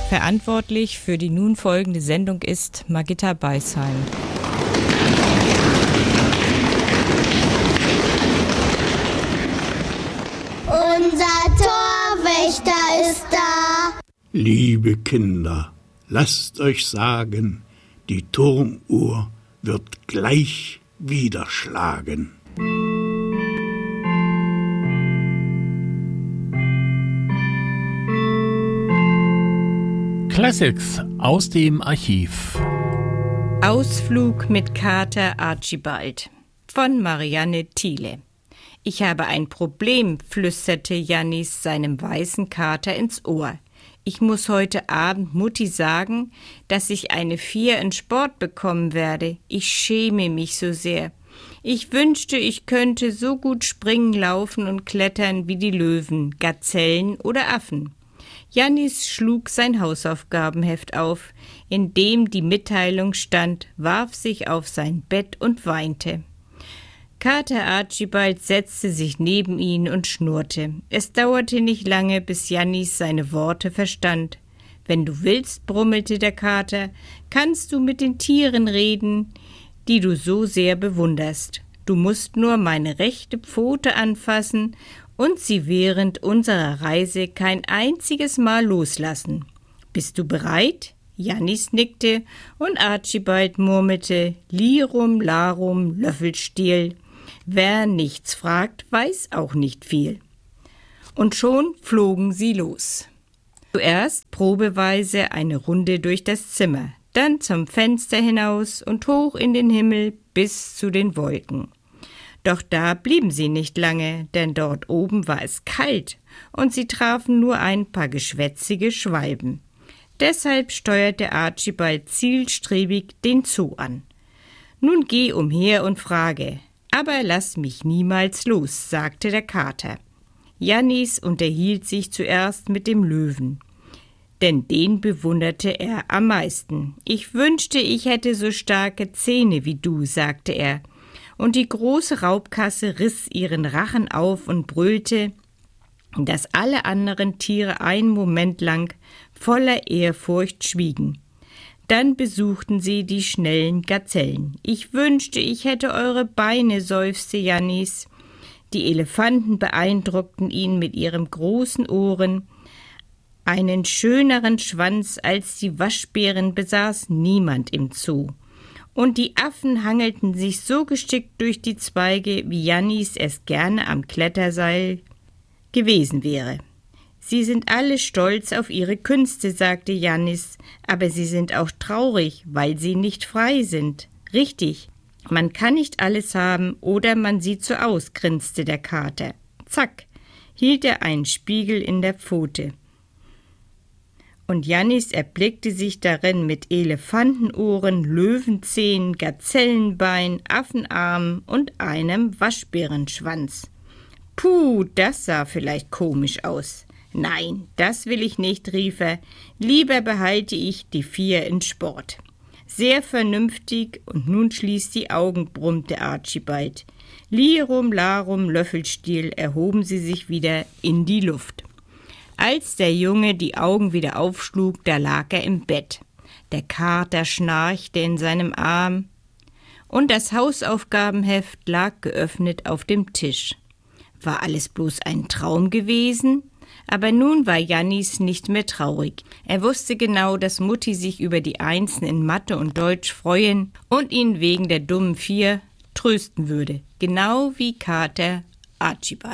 Verantwortlich für die nun folgende Sendung ist Margitta Beisheim. Unser Torwächter ist da. Liebe Kinder, lasst euch sagen, die Turmuhr wird gleich wieder schlagen. Classics aus dem Archiv. Ausflug mit Kater Archibald von Marianne Thiele. Ich habe ein Problem, flüsterte Jannis seinem weißen Kater ins Ohr. Ich muss heute Abend Mutti sagen, dass ich eine 4 in Sport bekommen werde. Ich schäme mich so sehr. Ich wünschte, ich könnte so gut springen, laufen und klettern wie die Löwen, Gazellen oder Affen. Jannis schlug sein Hausaufgabenheft auf, in dem die Mitteilung stand, warf sich auf sein Bett und weinte. Kater Archibald setzte sich neben ihn und schnurrte. Es dauerte nicht lange, bis Jannis seine Worte verstand. »Wenn du willst«, brummelte der Kater, »kannst du mit den Tieren reden, die du so sehr bewunderst. Du musst nur meine rechte Pfote anfassen und sie während unserer Reise kein einziges Mal loslassen. Bist du bereit?« Jannis nickte und Archibald murmelte, »Lirum, larum, Löffelstiel. Wer nichts fragt, weiß auch nicht viel.« Und schon flogen sie los. Zuerst probeweise eine Runde durch das Zimmer, dann zum Fenster hinaus und hoch in den Himmel bis zu den Wolken. Doch da blieben sie nicht lange, denn dort oben war es kalt und sie trafen nur ein paar geschwätzige Schwalben. Deshalb steuerte Archibald zielstrebig den Zoo an. »Nun geh umher und frage, aber lass mich niemals los«, sagte der Kater. Jannis unterhielt sich zuerst mit dem Löwen, denn den bewunderte er am meisten. »Ich wünschte, ich hätte so starke Zähne wie du«, sagte er. Und die große Raubkasse riss ihren Rachen auf und brüllte, dass alle anderen Tiere einen Moment lang voller Ehrfurcht schwiegen. Dann besuchten sie die schnellen Gazellen. »Ich wünschte, ich hätte eure Beine«, seufzte Jannis. Die Elefanten beeindruckten ihn mit ihren großen Ohren. Einen schöneren Schwanz als die Waschbären besaß niemand im Zoo. Und die Affen hangelten sich so geschickt durch die Zweige, wie Jannis es gerne am Kletterseil gewesen wäre. »Sie sind alle stolz auf ihre Künste«, sagte Jannis, »aber sie sind auch traurig, weil sie nicht frei sind.« »Richtig, man kann nicht alles haben oder man sieht so aus«, grinste der Kater. Zack, hielt er einen Spiegel in der Pfote. Und Jannis erblickte sich darin mit Elefantenohren, Löwenzähnen, Gazellenbein, Affenarmen und einem Waschbärenschwanz. »Puh, das sah vielleicht komisch aus.« »Nein, das will ich nicht«, rief er. »Lieber behalte ich die 4 in Sport.« »Sehr vernünftig, und nun schließ die Augen«, brummte Archibald. Lirum, larum, Löffelstiel erhoben sie sich wieder in die Luft. Als der Junge die Augen wieder aufschlug, da lag er im Bett. Der Kater schnarchte in seinem Arm und das Hausaufgabenheft lag geöffnet auf dem Tisch. War alles bloß ein Traum gewesen? Aber nun war Jannis nicht mehr traurig. Er wusste genau, dass Mutti sich über die Einsen in Mathe und Deutsch freuen und ihn wegen der dummen 4 trösten würde. Genau wie Kater Archibald.